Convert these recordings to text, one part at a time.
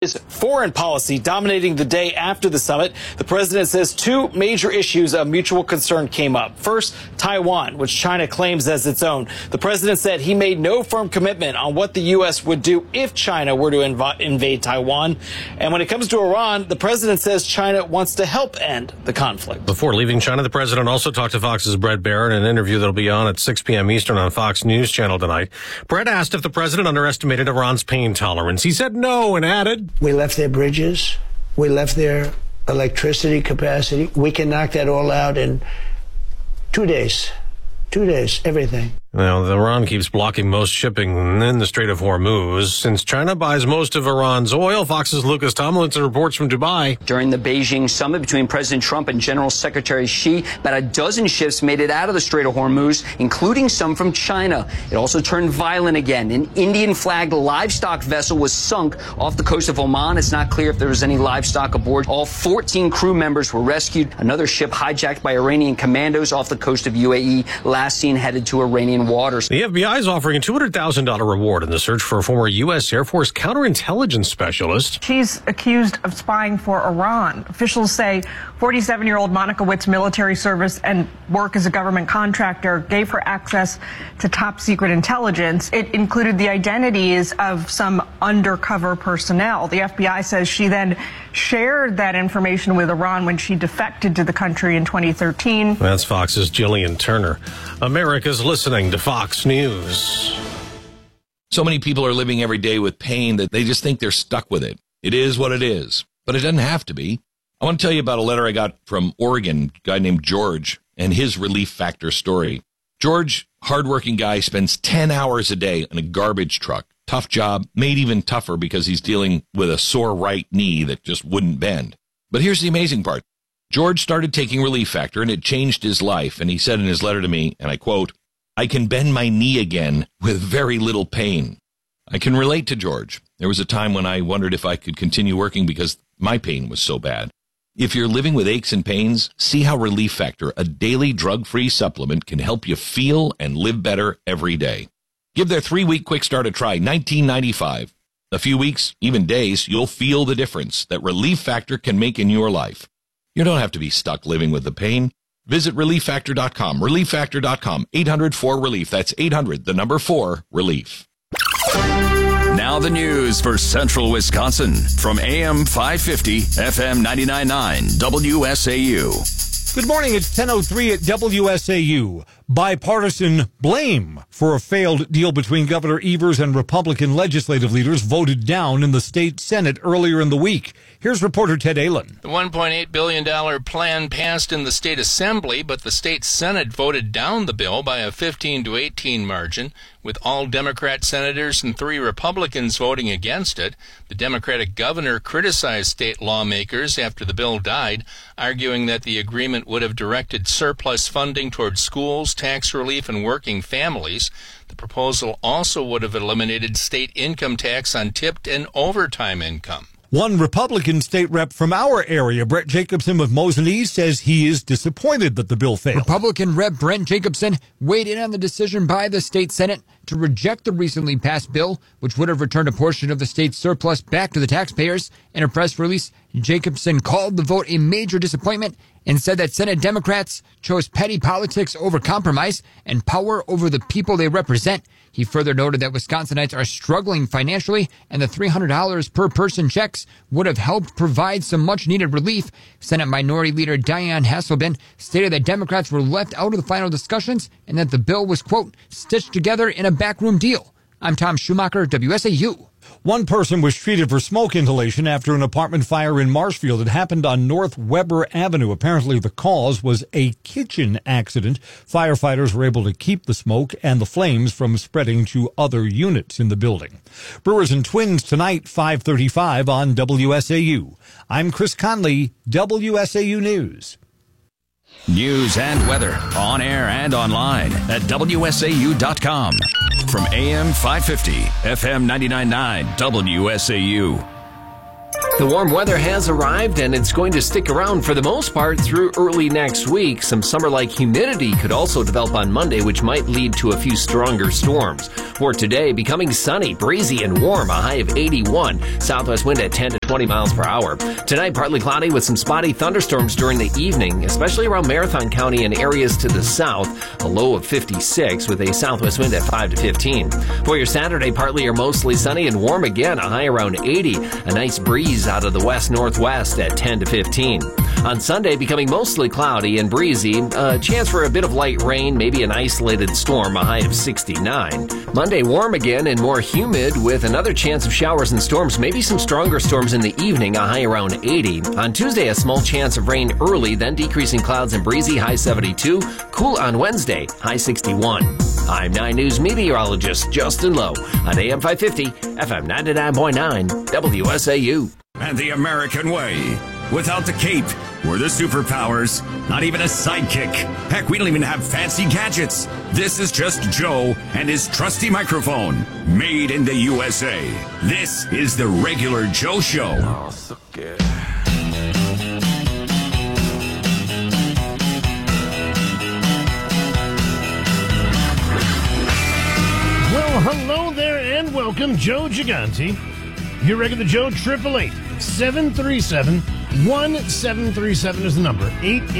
Foreign policy dominating the day after the summit. The president says two major issues of mutual concern came up. First, Taiwan, which China claims as its own. The president said he made no firm commitment on what the U.S. would do if China were to invade Taiwan. And when it comes to Iran, the president says China wants to help end the conflict. Before leaving China, the president also talked to Fox's Brett Baer in an interview that'll be on at 6 p.m. Eastern on Fox News Channel tonight. Brett asked if the president underestimated Iran's pain tolerance. He said no and added, "We left their bridges. We left their electricity capacity. We can knock that all out in 2 days. 2 days, everything." Now, Iran keeps blocking most shipping in the Strait of Hormuz. Since China buys most of Iran's oil, Fox's Lucas Tomlinson reports from Dubai. During the Beijing summit between President Trump and General Secretary Xi, about a dozen ships made it out of the Strait of Hormuz, including some from China. It also turned violent again. An Indian-flagged livestock vessel was sunk off the coast of Oman. It's not clear if there was any livestock aboard. All 14 crew members were rescued. Another ship hijacked by Iranian commandos off the coast of UAE, last seen headed to Iranian waters. The FBI is offering a $200,000 reward in the search for a former U.S. Air Force counterintelligence specialist. She's accused of spying for Iran. Officials say 47-year-old Monica Witt's military service and work as a government contractor gave her access to top-secret intelligence. It included the identities of some undercover personnel. The FBI says she then shared that information with Iran when she defected to the country in 2013. That's Fox's Jillian Turner. America's listening to Fox News. So many people are living every day with pain that they just think they're stuck with it. It is what it is, but it doesn't have to be. I want to tell you about a letter I got from Oregon, a guy named George, and his Relief Factor story. George, hardworking guy, spends 10 hours a day in a garbage truck. Tough job, made even tougher because he's dealing with a sore right knee that just wouldn't bend. But here's the amazing part. George started taking Relief Factor, and it changed his life. And he said in his letter to me, and I quote, "I can bend my knee again with very little pain." I can relate to George. There was a time when I wondered if I could continue working because my pain was so bad. If you're living with aches and pains, see how Relief Factor, a daily drug-free supplement, can help you feel and live better every day. Give their 3-week quick start a try, $19.95. A few weeks, even days, you'll feel the difference that Relief Factor can make in your life. You don't have to be stuck living with the pain. Visit ReliefFactor.com, ReliefFactor.com, 800-4-RELIEF. That's 800-4-RELIEF. Now the news for Central Wisconsin from AM 550, FM 99.9, WSAU. Good morning, it's 10:03 at WSAU. Bipartisan blame for a failed deal between Governor Evers and Republican legislative leaders voted down in the state Senate earlier in the week. Here's reporter Ted Allen. The $1.8 billion plan passed in the state assembly, but the state Senate voted down the bill by a 15-18 margin, with all Democrat senators and 3 Republicans voting against it. The Democratic governor criticized state lawmakers after the bill died, arguing that the agreement would have directed surplus funding towards schools, tax relief, and working families. The proposal also would have eliminated state income tax on tipped and overtime income. One Republican state rep from our area, Brett Jacobson of Mosinee, says he is disappointed that the bill failed. Republican Rep. Brent Jacobson weighed in on the decision by the state Senate to reject the recently passed bill, which would have returned a portion of the state's surplus back to the taxpayers. In a press release, Jacobson called the vote a major disappointment and said that Senate Democrats chose petty politics over compromise and power over the people they represent. He further noted that Wisconsinites are struggling financially, and the $300 per person checks would have helped provide some much-needed relief. Senate Minority Leader Dianne Hasselbeck stated that Democrats were left out of the final discussions and that the bill was, quote, stitched together in a backroom deal. I'm Tom Schumacher, WSAU. One person was treated for smoke inhalation after an apartment fire in Marshfield. It happened on North Weber Avenue. Apparently, the cause was a kitchen accident. Firefighters were able to keep the smoke and the flames from spreading to other units in the building. Brewers and Twins tonight, 5:35 on WSAU. I'm Chris Conley, WSAU News. News and weather on air and online at WSAU.com. From AM 550, FM 99.9, WSAU. The warm weather has arrived, and it's going to stick around for the most part through early next week. Some summer-like humidity could also develop on Monday, which might lead to a few stronger storms. For today, becoming sunny, breezy, and warm, a high of 81. Southwest wind at 10 to 20 miles per hour. Tonight, partly cloudy with some spotty thunderstorms during the evening, especially around Marathon County and areas to the south. A low of 56 with a southwest wind at 5 to 15. For your Saturday, partly or mostly sunny and warm again, a high around 80. A nice breeze out of the west-northwest at 10 to 15. On Sunday, becoming mostly cloudy and breezy, a chance for a bit of light rain, maybe an isolated storm, a high of 69. Monday, warm again and more humid with another chance of showers and storms, maybe some stronger storms in the evening, a high around 80. On Tuesday, a small chance of rain early, then decreasing clouds and breezy, high 72. Cool on Wednesday, high 61. I'm 9 News meteorologist Justin Lowe on AM 550, FM 99.9, WSAU. And the American way. Without the cape or the superpowers, not even a sidekick. Heck, we don't even have fancy gadgets. This is just Joe and his trusty microphone, made in the USA. This is the Regular Joe Show. Oh, so good. Well, hello there and welcome, Joe Gigante. Your Regular Joe, 888-737-1737 is the number.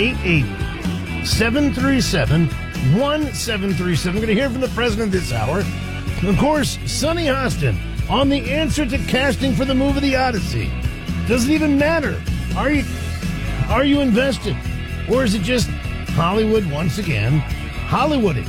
888-737-1737. We're going to hear from the president this hour. And of course, Sunny Hostin on the answer to casting for the movie The Odyssey. Doesn't even matter. Are you invested? Or is it just Hollywood once again? Hollywooding.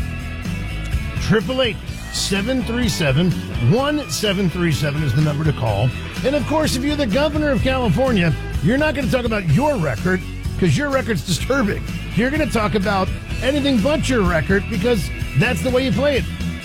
888-737-1737 is the number to call. And of course, if you're the governor of California, you're not going to talk about your record because your record's disturbing. You're going to talk about anything but your record because that's the way you play it.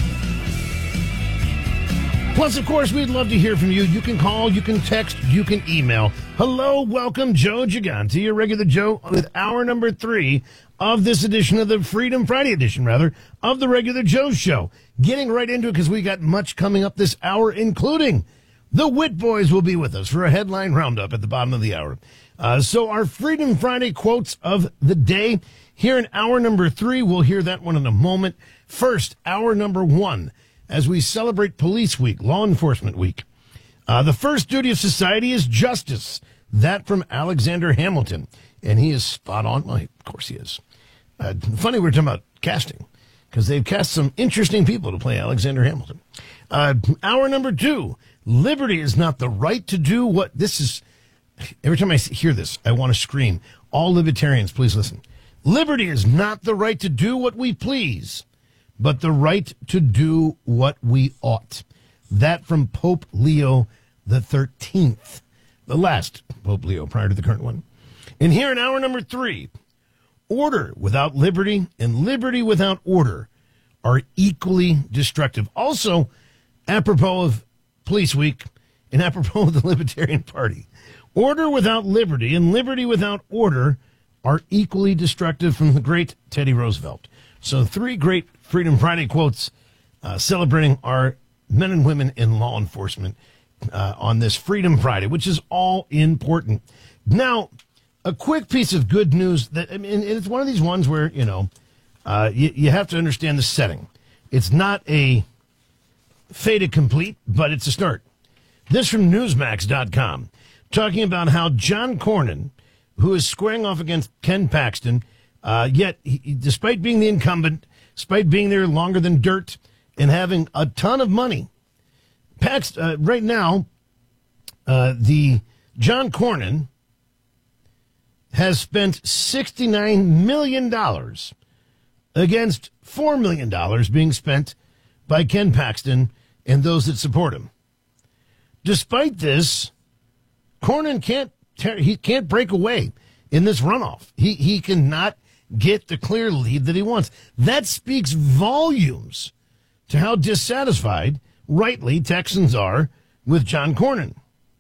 Plus, of course, we'd love to hear from you. You can call, you can text, you can email. Hello, welcome, Joe Gigante, your Regular Joe, with hour number 3 of this edition of the Freedom Friday edition, rather, of the Regular Joe Show. Getting right into it because we got much coming up this hour, including the Wit Boys will be with us for a headline roundup at the bottom of the hour. So our Freedom Friday quotes of the day here in hour number 3. We'll hear that one in a moment. First, hour number 1, as we celebrate Police Week, Law Enforcement Week. The first duty of society is justice. That from Alexander Hamilton. And he is spot on. Well, of course he is. Funny we're talking about casting, because they've cast some interesting people to play Alexander Hamilton. Hour number 2, liberty is not the right to do what this is. Every time I hear this, I want to scream. All libertarians, please listen. Liberty is not the right to do what we please, but the right to do what we ought. That from Pope Leo the 13th, the last Pope Leo prior to the current one. And here in hour number 3, order without liberty and liberty without order are equally destructive. Also, apropos of Police Week and apropos of the Libertarian Party, order without liberty and liberty without order are equally destructive from the great Teddy Roosevelt. So 3 great Freedom Friday quotes celebrating our men and women in law enforcement on this Freedom Friday, which is all important. Now, a quick piece of good news that, I mean, it's one of these ones where, you have to understand the setting. It's not a fait accompli, but it's a start. This from Newsmax.com, talking about how John Cornyn, who is squaring off against Ken Paxton, yet despite being the incumbent, despite being there longer than dirt and having a ton of money, right now, the John Cornyn has spent $69 million against $4 million being spent by Ken Paxton and those that support him. Despite this, Cornyn can't break away in this runoff. He cannot get the clear lead that he wants. That speaks volumes to how dissatisfied, rightly, Texans are with John Cornyn.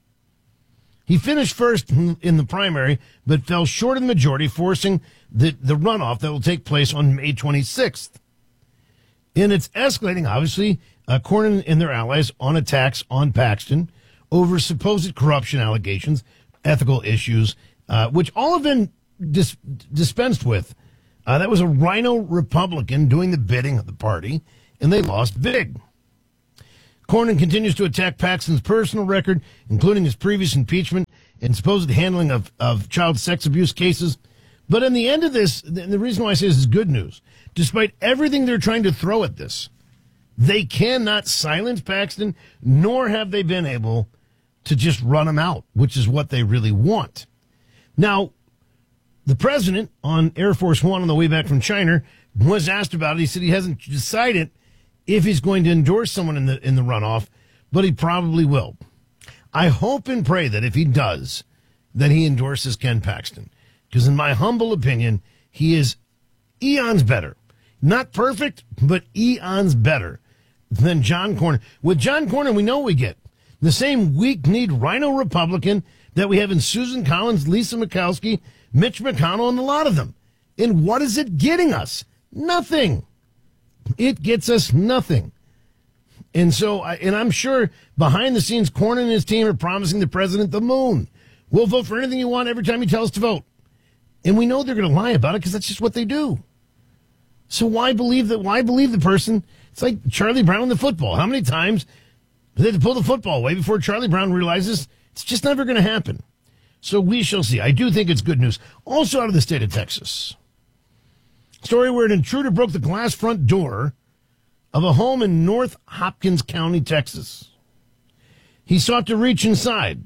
He finished first in the primary, but fell short of the majority, forcing the runoff that will take place on May 26th. And it's escalating, obviously, Cornyn and their allies on attacks on Paxton over supposed corruption allegations, ethical issues, which all have been dispensed with. That was a rhino Republican doing the bidding of the party, and they lost big. Cornyn continues to attack Paxton's personal record, including his previous impeachment and supposed handling of child sex abuse cases. But in the end of this, the reason why I say this is good news, despite everything they're trying to throw at this, they cannot silence Paxton, nor have they been able to just run him out, which is what they really want. Now, the president on Air Force One on the way back from China was asked about it. He said he hasn't decided if he's going to endorse someone in the runoff, but he probably will. I hope and pray that if he does, that he endorses Ken Paxton. Because in my humble opinion, he is eons better. Not perfect, but eons better than John Cornyn. With John Cornyn, we know what we get. The same weak-kneed rhino Republican that we have in Susan Collins, Lisa Murkowski, Mitch McConnell, and a lot of them. And what is it getting us? Nothing. It gets us nothing. And so, I'm sure behind the scenes, Cornyn and his team are promising the president the moon. We'll vote for anything you want every time he tells us to vote. And we know they're going to lie about it because that's just what they do. So why believe that? Why believe the person? It's like Charlie Brown in the football. How many times do they have to pull the football away before Charlie Brown realizes it's just never going to happen? So we shall see. I do think it's good news. Also out of the state of Texas. Story where an intruder broke the glass front door of a home in North Hopkins County, Texas. He sought to reach inside.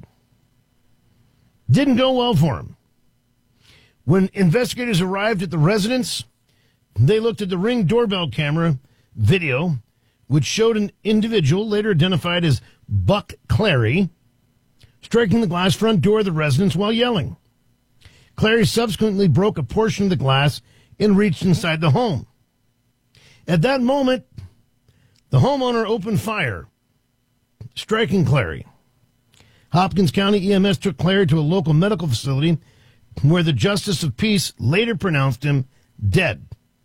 Didn't go well for him. When investigators arrived at the residence, they looked at the Ring doorbell camera video, which showed an individual, later identified as Buck Clary, striking the glass front door of the residence while yelling. Clary subsequently broke a portion of the glass and reached inside the home. At that moment, the homeowner opened fire, striking Clary. Hopkins County EMS took Clary to a local medical facility where the Justice of Peace later pronounced him dead.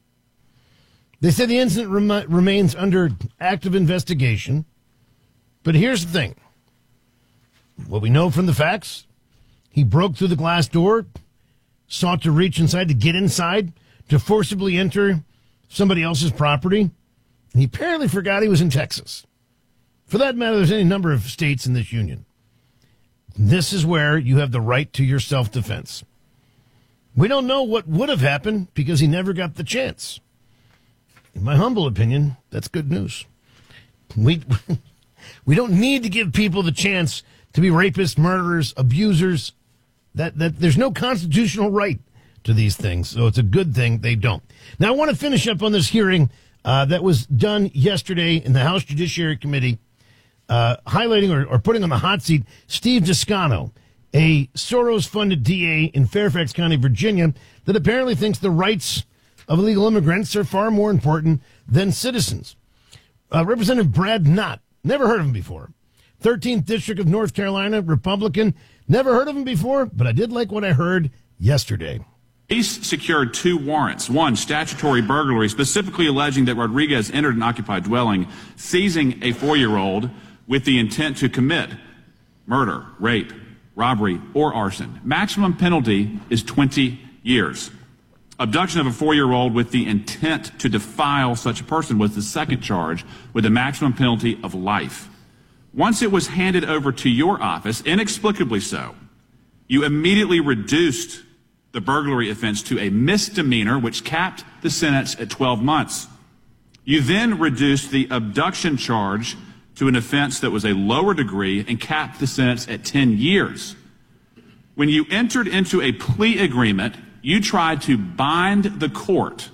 They said the incident remains under active investigation. But here's the thing. What we know from the facts, he broke through the glass door, sought to reach inside, to get inside, to forcibly enter somebody else's property. And he apparently forgot he was in Texas. For that matter, there's any number of states in this union. This is where you have the right to your self-defense. We don't know what would have happened because he never got the chance. In my humble opinion, that's good news. We don't need to give people the chance to be rapists, murderers, abusers. That there's no constitutional right to these things, so it's a good thing they don't. Now, I want to finish up on this hearing that was done yesterday in the House Judiciary Committee, highlighting or putting on the hot seat Steve Descano, a Soros-funded DA in Fairfax County, Virginia, that apparently thinks the rights of illegal immigrants are far more important than citizens. Representative Brad Knott, never heard of him before. 13th District of North Carolina, Republican, never heard of him before, but I did like what I heard yesterday. Police secured 2 warrants. One, statutory burglary, specifically alleging that Rodriguez entered an occupied dwelling, seizing a 4-year-old with the intent to commit murder, rape, robbery, or arson. Maximum penalty is 20 years. Abduction of a 4-year-old with the intent to defile such a person was the second charge, with a maximum penalty of life. Once it was handed over to your office, inexplicably so, you immediately reduced the burglary offense to a misdemeanor, which capped the sentence at 12 months. You then reduced the abduction charge to an offense that was a lower degree and capped the sentence at 10 years. When you entered into a plea agreement, you tried to bind the court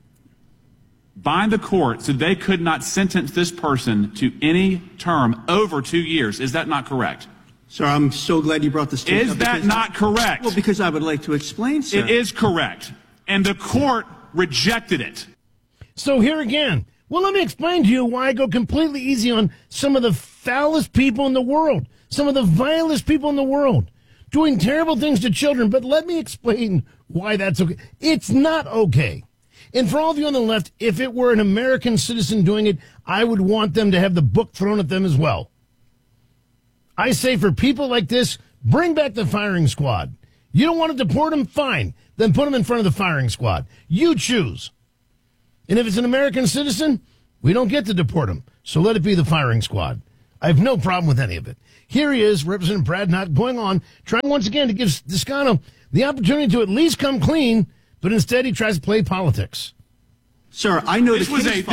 so they could not sentence this person to any term over 2 years. Is that not correct? Sir, I'm so glad you brought this to Is that not correct? Well, because I would like to explain, sir. It is correct. And the court rejected it. So here again, well, let me explain to you why I go completely easy on some of the foulest people in the world, some of the vilest people in the world, doing terrible things to children. But let me explain why that's okay. It's not okay. And for all of you on the left, if it were an American citizen doing it, I would want them to have the book thrown at them as well. I say for people like this, bring back the firing squad. You don't want to deport them? Fine. Then put them in front of the firing squad. You choose. And if it's an American citizen, we don't get to deport them. So let it be the firing squad. I have no problem with any of it. Here he is, Representative Brad Knott, going on, trying once again to give Descano the opportunity to at least come clean, but instead he tries to play politics. Sir, I know This was a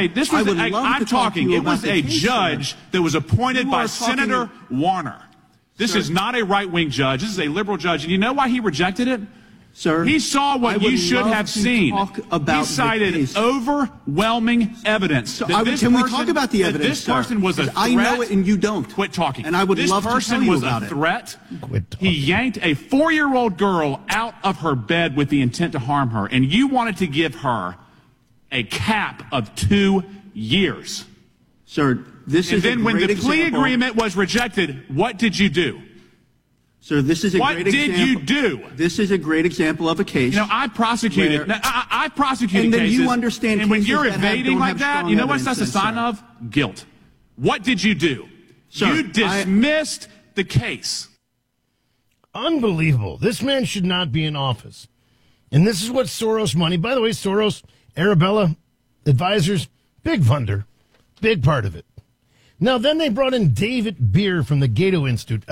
judge that was appointed by Senator Warner. This is not a right-wing judge. This is a liberal judge. And you know why he rejected it? Sir, he saw what you should have seen. He cited overwhelming evidence. So can we talk about the evidence? This person was a threat. I know it and you don't. Quit talking. And I would love to tell you about it. This person was a threat. He yanked a 4-year-old girl out of her bed with the intent to harm her. And you wanted to give her a cap of 2 years. Sir, this is a great example. And then when the plea agreement was rejected, what did you do? Sir, this is a great example. What did you do? This is a great example of a case. You know, I prosecuted cases. And then you understand. And when you're evading like that, you know what that's a sign of? Guilt. What did you do? Sir, you dismissed the case. Unbelievable. This man should not be in office. And this is what Soros money, by the way, Soros, Arabella, advisors, big funder, big part of it. Now, then they brought in David Beer from the Cato Institute,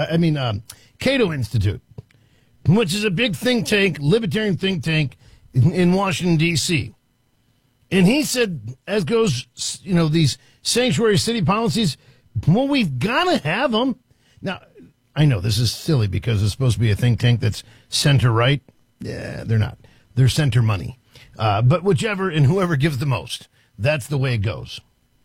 which is a big think tank, libertarian think tank in Washington, D.C. And he said, as goes, these sanctuary city policies, well, we've got to have them. Now, I know this is silly because it's supposed to be a think tank that's center-right. Yeah, they're not. They're center money. But whichever and whoever gives the most, that's the way it goes.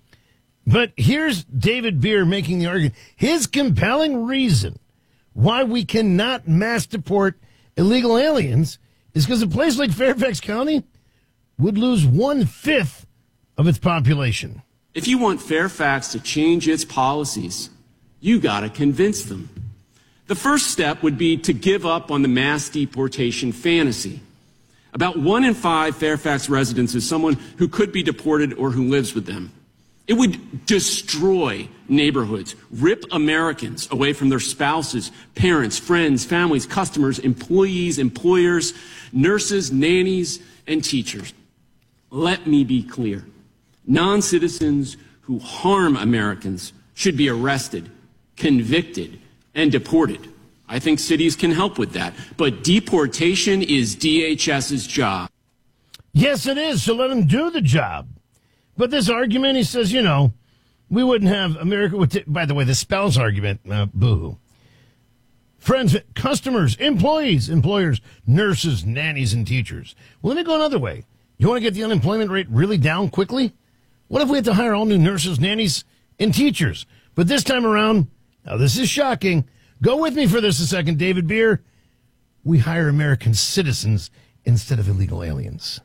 But here's David Beer making the argument. His compelling reason why we cannot mass deport illegal aliens is because a place like Fairfax County would lose 1/5 of its population. If you want Fairfax to change its policies, you got to convince them. The first step would be to give up on the mass deportation fantasy. About 1 in 5 Fairfax residents is someone who could be deported or who lives with them. It would destroy neighborhoods, rip Americans away from their spouses, parents, friends, families, customers, employees, employers, nurses, nannies, and teachers. Let me be clear. Non-citizens who harm Americans should be arrested, convicted, and deported. I think cities can help with that. But deportation is DHS's job. Yes, it is. So let them do the job. But this argument, he says, we wouldn't have America. By the way, the spouse argument, boo-hoo. Friends, customers, employees, employers, nurses, nannies, and teachers. Well, let me go another way. You want to get the unemployment rate really down quickly? What if we had to hire all new nurses, nannies, and teachers? But this time around, now this is shocking. Go with me for this a second, David Beer. We hire American citizens instead of illegal aliens.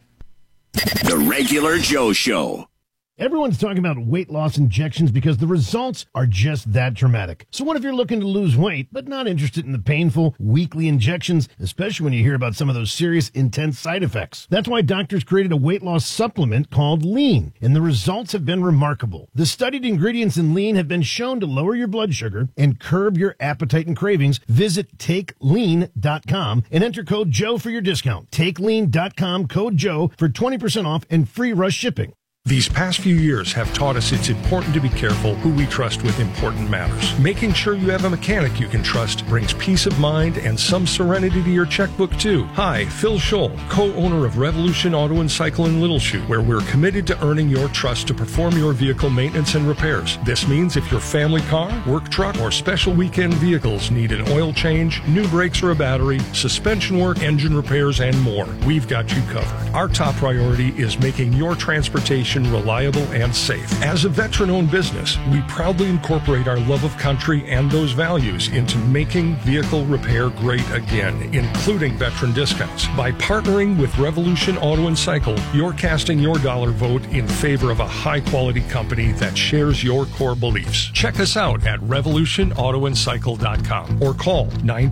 The Regular Joe Show. Everyone's talking about weight loss injections because the results are just that dramatic. So what if you're looking to lose weight, but not interested in the painful weekly injections, especially when you hear about some of those serious, intense side effects? That's why doctors created a weight loss supplement called Lean, and the results have been remarkable. The studied ingredients in Lean have been shown to lower your blood sugar and curb your appetite and cravings. Visit TakeLean.com and enter code Joe for your discount. TakeLean.com, code Joe for 20% off and free rush shipping. These past few years have taught us it's important to be careful who we trust with important matters. Making sure you have a mechanic you can trust brings peace of mind and some serenity to your checkbook, too. Hi, Phil Scholl, co-owner of Revolution Auto and Cycle in Little Chute, where we're committed to earning your trust to perform your vehicle maintenance and repairs. This means if your family car, work truck, or special weekend vehicles need an oil change, new brakes or a battery, suspension work, engine repairs, and more, we've got you covered. Our top priority is making your transportation reliable and safe. As a veteran-owned business, we proudly incorporate our love of country and those values into making vehicle repair great again, including veteran discounts. By partnering with Revolution Auto and Cycle, you're casting your dollar vote in favor of a high-quality company that shares your core beliefs. Check us out at revolutionautoandcycle.com or call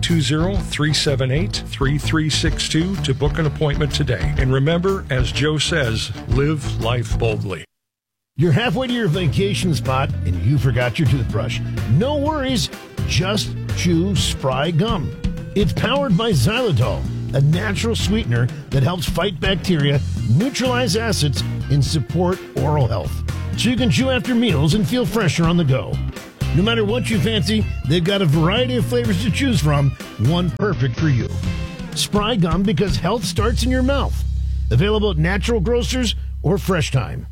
920-378-3362 to book an appointment today. And remember, as Joe says, live life boldly. You're halfway to your vacation spot and you forgot your toothbrush. No worries, just chew Spry gum. It's powered by xylitol, a natural sweetener that helps fight bacteria, neutralize acids, and support oral health. So you can chew after meals and feel fresher on the go. No matter what you fancy, they've got a variety of flavors to choose from, one perfect for you. Spry Gum, because health starts in your mouth. Available at natural grocers or Fresh Time.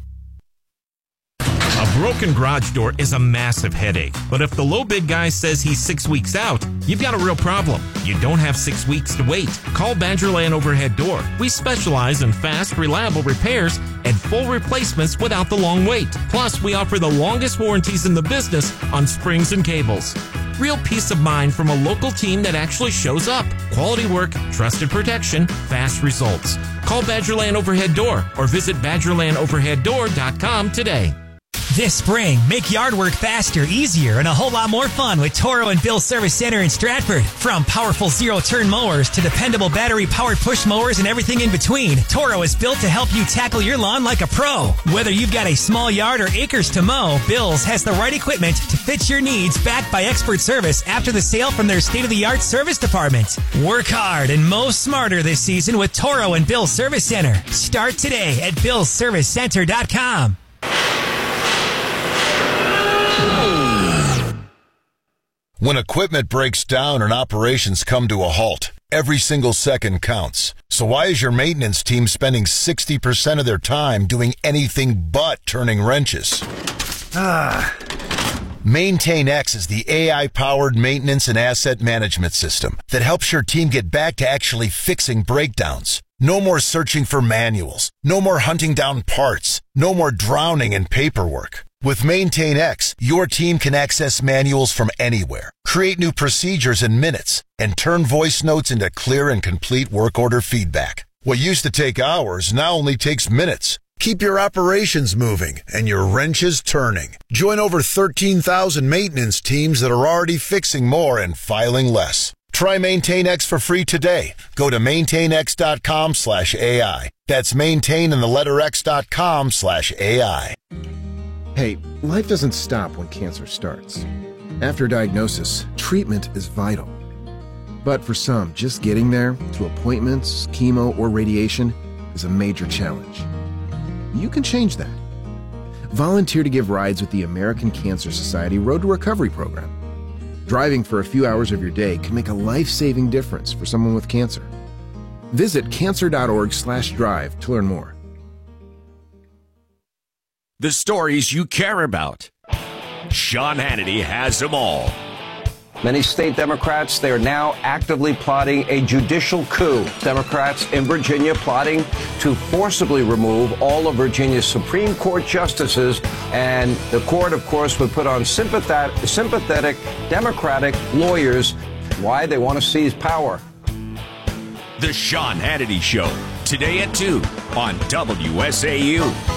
A broken garage door is a massive headache, but if the low bid guy says he's 6 weeks out, you've got a real problem. You don't have 6 weeks to wait. Call Badgerland Overhead Door. We specialize in fast, reliable repairs and full replacements without the long wait. Plus, we offer the longest warranties in the business on springs and cables. Real peace of mind from a local team that actually shows up. Quality work, trusted protection, fast results. Call Badgerland Overhead Door or visit BadgerlandOverheadDoor.com today. This spring, make yard work faster, easier, and a whole lot more fun with Toro and Bill Service Center in Stratford. From powerful zero-turn mowers to dependable battery-powered push mowers and everything in between, Toro is built to help you tackle your lawn like a pro. Whether you've got a small yard or acres to mow, Bill's has the right equipment to fit your needs, backed by expert service after the sale from their state-of-the-art service department. Work hard and mow smarter this season with Toro and Bill Service Center. Start today at BillServiceCenter.com. When equipment breaks down and operations come to a halt, every single second counts. So why is your maintenance team spending 60% of their time doing anything but turning wrenches? MaintainX is the AI-powered maintenance and asset management system that helps your team get back to actually fixing breakdowns. No more searching for manuals. No more hunting down parts. No more drowning in paperwork. With MaintainX, your team can access manuals from anywhere, create new procedures in minutes, and turn voice notes into clear and complete work order feedback. What used to take hours now only takes minutes. Keep your operations moving and your wrenches turning. Join over 13,000 maintenance teams that are already fixing more and filing less. Try MaintainX for free today. Go to maintainx.com/AI. That's maintain and the letter x.com/AI. Hey, life doesn't stop when cancer starts. After diagnosis, treatment is vital. But for some, just getting there, to appointments, chemo, or radiation, is a major challenge. You can change that. Volunteer to give rides with the American Cancer Society Road to Recovery program. Driving for a few hours of your day can make a life-saving difference for someone with cancer. Visit cancer.org/drive to learn more. The stories you care about. Sean Hannity has them all. Many state Democrats, they are now actively plotting a judicial coup. Democrats in Virginia plotting to forcibly remove all of Virginia's Supreme Court justices, and the court, of course, would put on sympathetic Democratic lawyers. Why? They want to seize power. The Sean Hannity Show, today at 2 on WSAU.